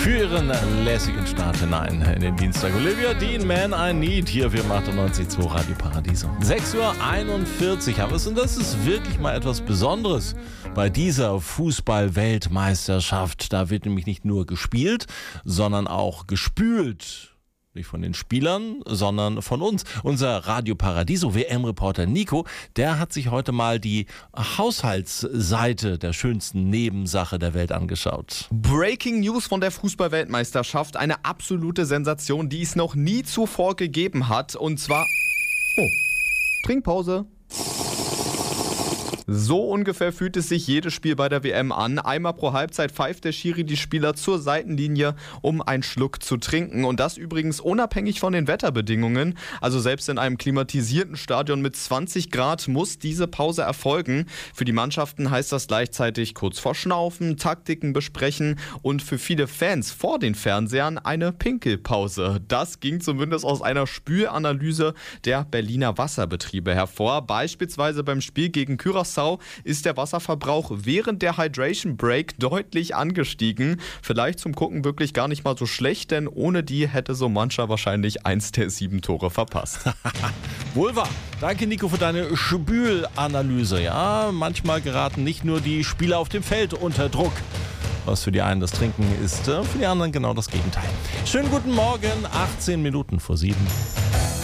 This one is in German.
für ihren lässigen Start hinein in den Dienstag. Olivia Dean, Man I Need, hier für 98.2 Radio Paradiso. 6:41 Uhr haben wir es und das ist wirklich mal etwas Besonderes bei dieser Fußball-Weltmeisterschaft. Da wird nämlich nicht nur gespielt, sondern auch gespült. Nicht von den Spielern, sondern von uns. Unser Radio Paradiso WM-Reporter Nico, der hat sich heute mal die Haushaltsseite der schönsten Nebensache der Welt angeschaut. Breaking News von der Fußball-Weltmeisterschaft. Eine absolute Sensation, die es noch nie zuvor gegeben hat. Und zwar... Oh, Trinkpause. So ungefähr fühlt es sich jedes Spiel bei der WM an. Einmal pro Halbzeit pfeift der Schiri die Spieler zur Seitenlinie, um einen Schluck zu trinken. Und das übrigens unabhängig von den Wetterbedingungen. Also selbst in einem klimatisierten Stadion mit 20 Grad muss diese Pause erfolgen. Für die Mannschaften heißt das gleichzeitig kurz vor Schnaufen, Taktiken besprechen und für viele Fans vor den Fernsehern eine Pinkelpause. Das ging zumindest aus einer Spülanalyse der Berliner Wasserbetriebe hervor. Beispielsweise beim Spiel gegen Curaçao ist der Wasserverbrauch während der Hydration Break deutlich angestiegen. Vielleicht zum Gucken wirklich gar nicht mal so schlecht, denn ohne die hätte so mancher wahrscheinlich 1 der 7 Tore verpasst. Wohl wahr. Danke, Nico, für deine Spülanalyse. Ja, manchmal geraten nicht nur die Spieler auf dem Feld unter Druck. Was für die einen das Trinken ist, für die anderen genau das Gegenteil. Schönen guten Morgen, 18 Minuten vor 7.